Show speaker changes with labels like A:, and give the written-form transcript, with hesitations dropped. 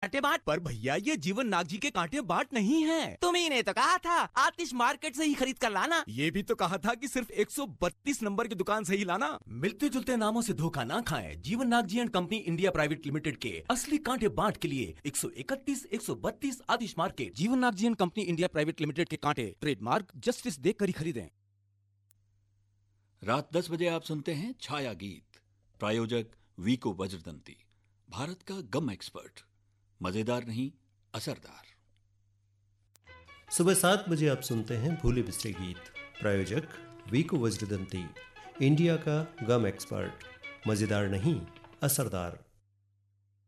A: कांटे बाट। पर भैया ये जीवन नाग जी के कांटे बाट नहीं है। तुम्ही ने तो कहा था आतिश मार्केट से ही खरीद कर लाना। ये भी तो कहा था कि सिर्फ 132 नंबर की दुकान से ही लाना। मिलते जुलते नामों से धोखा ना खाएं। जीवन नाग जी and company India private limited के असली कांटे बाट के लिए 131, 132 आतिश मार्केट। जीवन नाग जी and company India private limited के कांटे ट्रेडमार्क जस्टिस देख कर ही खरीदें।
B: रात 10 बजे आप सुनते हैं छाया गीत। प्रायोजक वीको वज्रदंती, भारत का गम एक्सपर्ट। मजेदार नहीं, असरदार।
C: सुबह 7 बजे आप सुनते हैं भूले बिसरे गीत। प्रायोजक वीको वज्रदंती, इंडिया का गम एक्सपर्ट। मजेदार नहीं, असरदार।